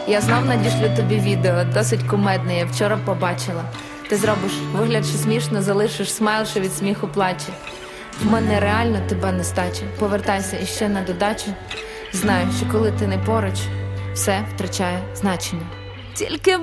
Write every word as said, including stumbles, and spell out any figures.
Я знов надішлю тобі відео, досить кумедне, я вчора побачила. Ти зробиш вигляд, що смішно, залишиш смайл, що від сміху плаче. В мене реально тебе нестача. Повертайся іще на додачу. Знаю, що коли ти не поруч, все втрачає значення. Тільки